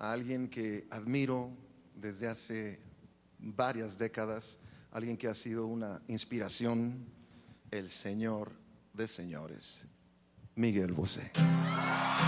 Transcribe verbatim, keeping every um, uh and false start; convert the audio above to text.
a alguien que admiro desde hace varias décadas, alguien que ha sido una inspiración, el señor de señores, Miguel Bosé.